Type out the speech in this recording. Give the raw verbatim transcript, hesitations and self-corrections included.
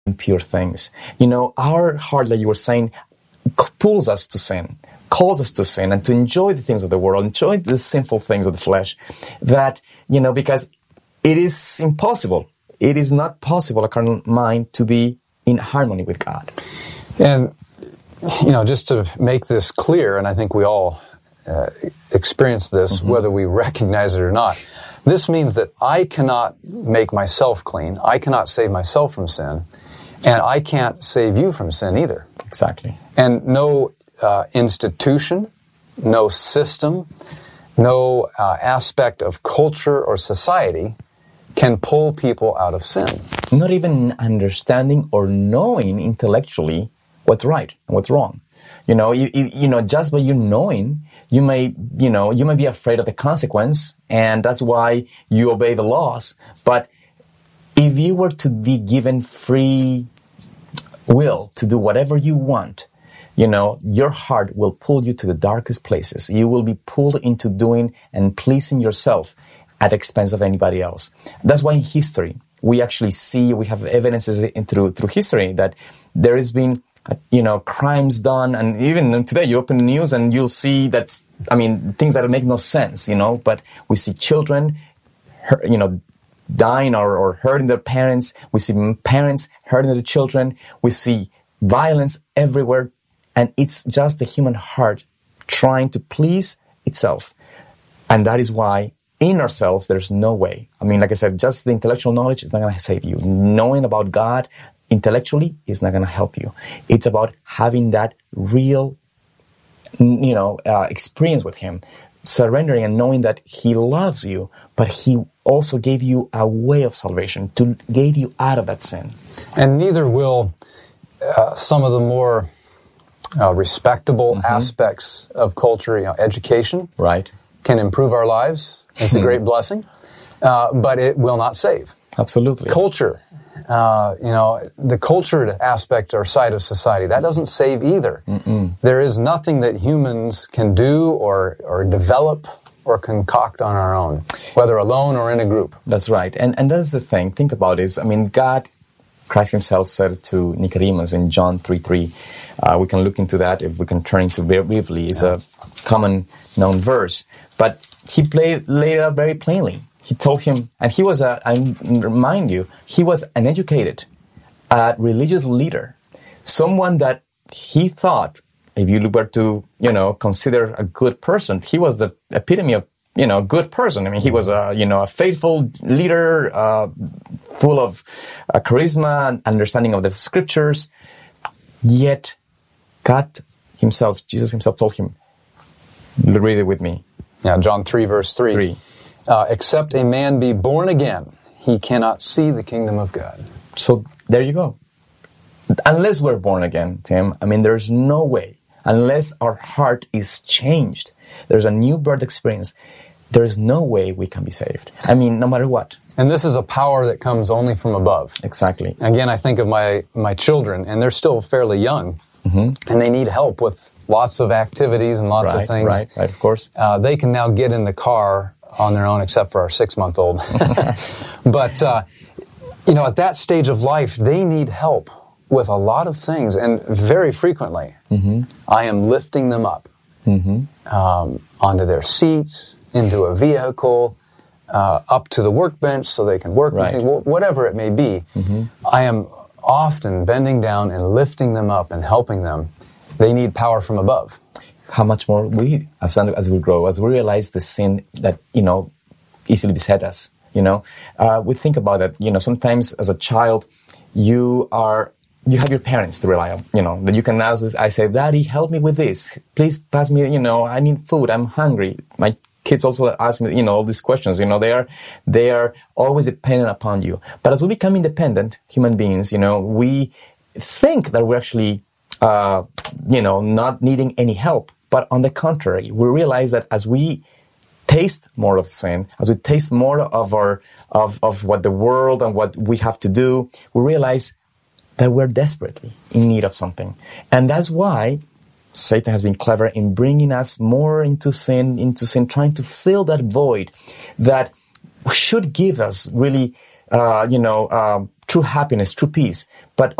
impure things. You know, our heart, like you were saying, pulls us to sin, calls us to sin and to enjoy the things of the world, enjoy the sinful things of the flesh. That, you know, because it is impossible. It is not possible, a carnal mind, to be in harmony with God. And, you know, just to make this clear, and I think we all uh, experience this, mm-hmm. whether we recognize it or not, this means that I cannot make myself clean. I cannot save myself from sin. And I can't save you from sin either. Exactly. And no uh, institution, no system, no uh, aspect of culture or society can pull people out of sin. Not even understanding or knowing intellectually what's right and what's wrong. You know, you, you, you know, just by you knowing, you may, you know, you may be afraid of the consequence, and that's why you obey the laws. But if you were to be given free will to do whatever you want, you know, your heart will pull you to the darkest places. You will be pulled into doing and pleasing yourself at the expense of anybody else. That's why in history, we actually see, we have evidences in, through through history that there has been, uh, you know, crimes done, and even today you open the news and you'll see that's, I mean, things that make no sense, you know, but we see children, you know, dying or, or hurting their parents. We see parents hurting their children. We see violence everywhere. And it's just the human heart trying to please itself. And that is why in ourselves, there's no way. I mean, like I said, just the intellectual knowledge is not going to save you. Knowing about God intellectually is not going to help you. It's about having that real, you know, uh, experience with Him. Surrendering and knowing that He loves you, but He also gave you a way of salvation to get you out of that sin. And neither will uh, some of the more uh, respectable mm-hmm. aspects of culture, you know, education, right, can improve our lives. It's a great blessing, uh, but it will not save. Absolutely. Culture, uh, you know, the cultured aspect or side of society, that doesn't save either. Mm-mm. There is nothing that humans can do or, or develop or concoct on our own, whether alone or in a group. That's right. And and that's the thing. Think about it. I mean, God, Christ Himself said to Nicodemus in John three three. Uh, we can look into that if we can turn into very briefly. It's yeah. a common known verse. But He played, laid it out very plainly. He told him, and he was, a, I remind you, he was an educated, uh, religious leader. Someone that he thought, if you were to, you know, consider a good person, he was the epitome of, you know, a good person. I mean, he was a, you know, a faithful leader, uh, full of uh, charisma and understanding of the scriptures. Yet, God Himself, Jesus Himself told him, read it with me. Yeah, John three, verse three. three. Uh, except a man be born again, he cannot see the kingdom of God. So there you go. Unless we're born again, Tim, I mean, there's no way. Unless our heart is changed, there's a new birth experience, there's no way we can be saved. I mean, no matter what. And this is a power that comes only from above. Exactly. Again, I think of my, my children, and they're still fairly young. Mm-hmm. And they need help with lots of activities and lots right, of things. Right, right, of course. Uh, they can now get in the car on their own, except for our six-month-old. But, uh, you know, at that stage of life, they need help with a lot of things. And very frequently, mm-hmm. I am lifting them up mm-hmm. um, onto their seats, into a vehicle, uh, up to the workbench so they can work, right. with things, whatever it may be. Mm-hmm. I am often bending down and lifting them up and helping them. They need power from above. How much more we, as, as we grow, as we realize the sin that, you know, easily beset us, you know, uh, we think about that, you know, sometimes as a child, you are, you have your parents to rely on, you know, that you can now, I say, Daddy, help me with this. Please pass me, you know, I need food. I'm hungry. My kids also ask me, you know, all these questions, you know, they are, they are always dependent upon you. But as we become independent human beings, you know, we think that we're actually, uh, you know, not needing any help. But on the contrary, we realize that as we taste more of sin, as we taste more of our, of, of what the world and what we have to do, we realize that we're desperately in need of something. And that's why Satan has been clever in bringing us more into sin, into sin, trying to fill that void that should give us really uh, you know, um, true happiness, true peace. But